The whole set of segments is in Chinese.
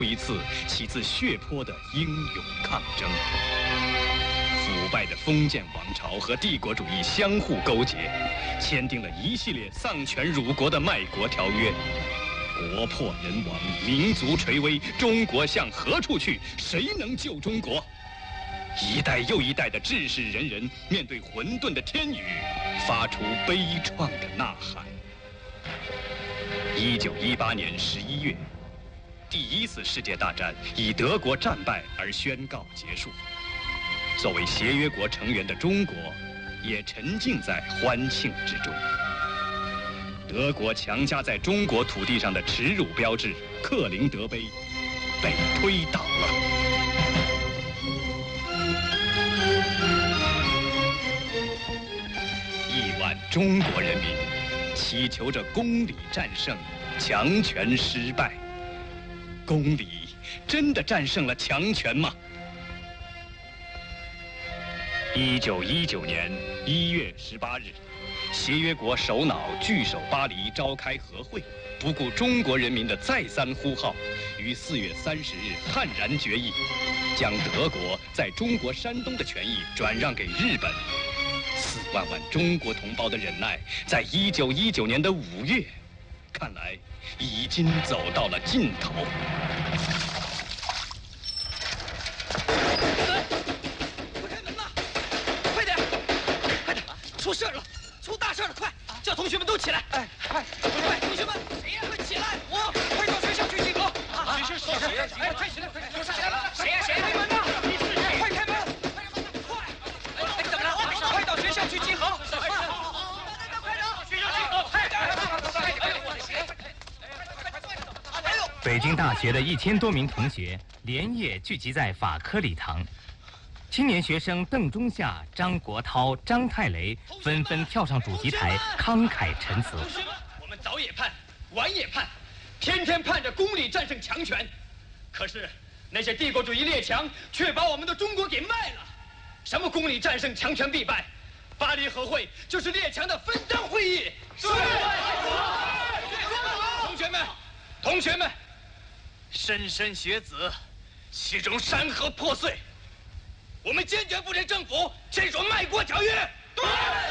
一次起自血泊的英勇抗争。腐败的封建王朝和帝国主义相互勾结，签订了一系列丧权辱国的卖国条约。国破人亡，民族垂危，中国向何处去？谁能救中国？一代又一代的志士仁人面对混沌的天宇，发出悲怆的呐喊。1918年11月，第一次世界大战以德国战败而宣告结束。作为协约国成员的中国，也沉浸在欢庆之中。德国强加在中国土地上的耻辱标志——克林德碑，被推倒了。亿万中国人民祈求着公理战胜，强权失败。公理真的战胜了强权吗？1919年1月18日，协约国首脑聚首巴黎召开和会，不顾中国人民的再三呼号，于4月30日悍然决议，将德国在中国山东的权益转让给日本。4万万中国同胞的忍耐，在1919年的5月，看来已经走到了尽头。 出事了！出大事了！快叫同学们都起来！哎，快，同学们，谁呀？快起来！我快到学校去集合！啊，谁？哎，快起来！快起来！谁呀？开门呐！你是谁？快开门！快！哎，怎么了？快到学校去集合！快点！学校集合！快点！哎呦，我的鞋！哎呦！ 北京大学的1000多名同学连夜聚集在法科礼堂。青年学生邓中夏、张国焘、张太雷纷纷跳上主席台，慷慨陈词。 同学们，我们早也盼，晚也盼，天天盼着公理战胜强权，可是那些帝国主义列强却把我们的中国给卖了。什么公理战胜强权必败？巴黎和会就是列强的分赃会议。是。同学们，莘莘学子，其中山河破碎。我们坚决不听政府这种卖国条约。对，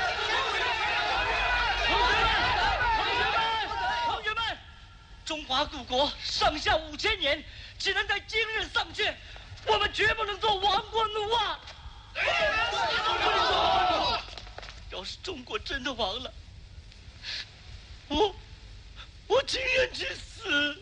同学们，中华故国上下5000年，只能在今日丧却，我们绝不能做亡国奴啊！要是中国真的亡了，我情愿去死。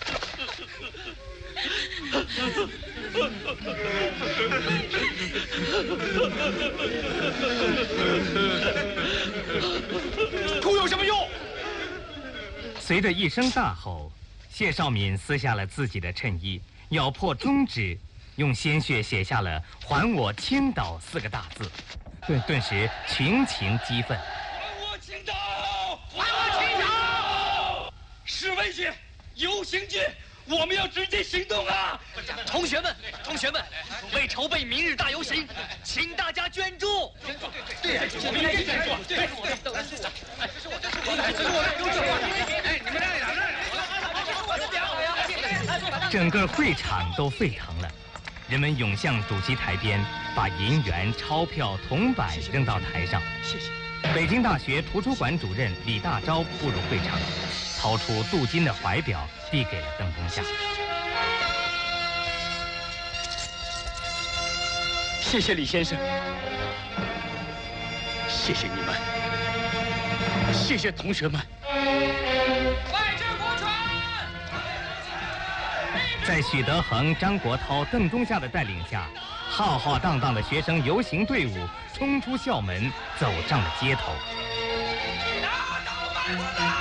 哭有什么用？ 随着一声大吼，谢绍敏撕下了自己的衬衣，咬破中指，用鲜血写下了“还我青岛”4个大字，顿时群情激愤。 还我青岛！还我青岛！示威去，游行去！我们要直接行动啊！同学们，为筹备明日大游行，请大家捐助。对，我们应该捐助。对， 整个会场都沸腾了，人们涌向主席台边，把银元、钞票、铜板扔到台上。 谢谢。 北京大学图书馆主任李大钊步入会场，掏出镀金的怀表，递给了邓中夏。 谢谢李先生，谢谢你们，谢谢同学们。 外治国权！ 在许德衡、张国焘、邓中夏的带领下，浩浩荡荡的学生游行队伍冲出校门，走上了街头。 打倒卖国党！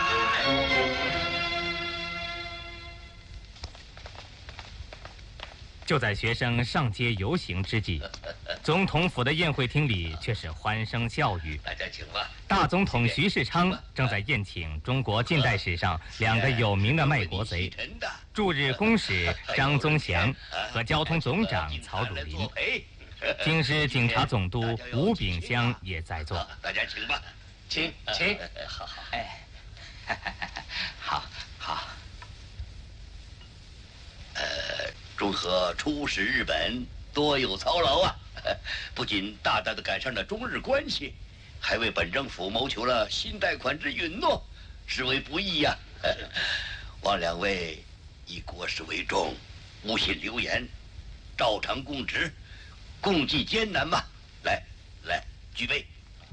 就在学生上街游行之际，总统府的宴会厅里却是欢声笑语。 大家请吧。 大总统徐世昌正在宴请中国近代史上2个有名的卖国贼，驻日公使张宗祥和交通总长曹汝霖。京师警察总督吴炳湘也在座。 大家请吧， 请。 好， 哎，好。 中和出使日本多有操劳啊，不仅大大的改善了中日关系，还为本政府谋求了新贷款之允诺，实为不易呀。望两位以国事为重，勿信流言，照常供职，共济艰难嘛。来，举杯。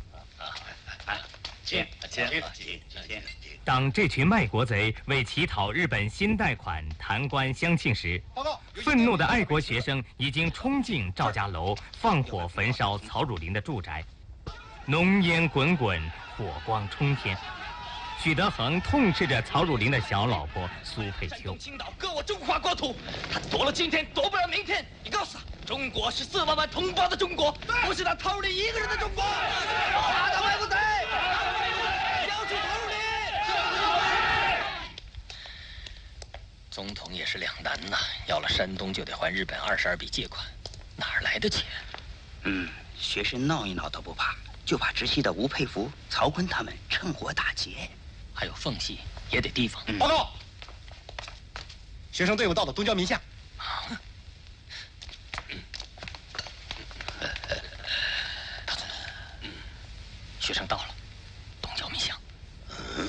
请。 当这群卖国贼为乞讨日本新贷款弹冠相庆时，愤怒的爱国学生已经冲进赵家楼，放火焚烧曹汝霖的住宅，浓烟滚滚，火光冲天。许德恒痛斥着曹汝霖的小老婆苏佩秋： 青岛割我中华国土，他夺了今天，夺不了明天。你告诉他，中国是4万万同胞的中国，不是他曹汝霖一个人的中国。打倒卖国贼！交出曹汝霖！ 总统也是两难呐，要了山东就得还日本22笔借款，哪儿来的钱？ 学生闹一闹都不怕，就怕直系的吴佩孚、曹锟他们趁火打劫。 还有缝隙也得提防。 报告，学生队伍到了东郊民巷。 大总统，学生到了。